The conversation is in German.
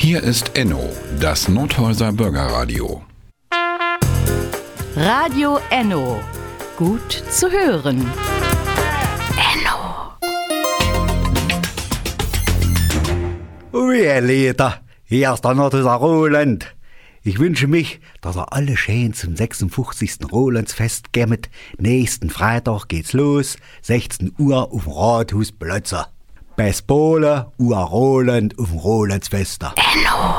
Hier ist Enno, das Nordhäuser Bürgerradio. Radio Enno. Gut zu hören. Enno. Ui, Leute, hier ist der Nordhäuser Roland. Ich wünsche mich, dass ihr alle schön zum 56. Rolandsfest kommt. Nächsten Freitag geht's los, 16 Uhr auf dem Rathausplatz. Bis Pole, Roland auf dem Rolandsfest. Enno.